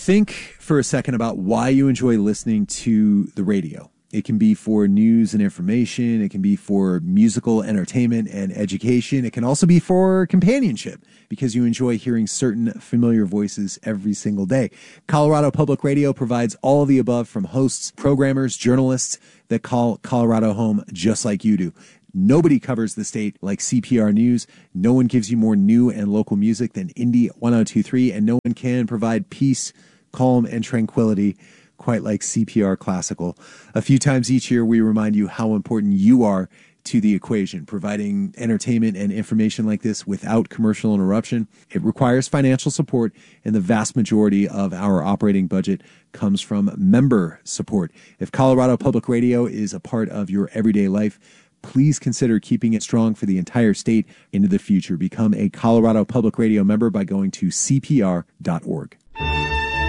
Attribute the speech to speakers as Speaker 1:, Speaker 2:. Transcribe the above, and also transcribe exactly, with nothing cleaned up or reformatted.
Speaker 1: Think for a second about why you enjoy listening to the radio. It can be for news and information. It can be for musical entertainment and education. It can also be for companionship because you enjoy hearing certain familiar voices every single day. Colorado Public Radio provides all of the above from hosts, programmers, journalists that call Colorado home just like you do. Nobody covers the state like C P R News. No one gives you more new and local music than Indie one oh two point three, and no one can provide peace, calm, and tranquility quite like C P R Classical. A few times each year, we remind you how important you are to the equation. Providing entertainment and information like this without commercial interruption, it requires financial support, and the vast majority of our operating budget comes from member support. If Colorado Public Radio is a part of your everyday life, please consider keeping it strong for the entire state into the future. Become a Colorado Public Radio member by going to C P R dot org.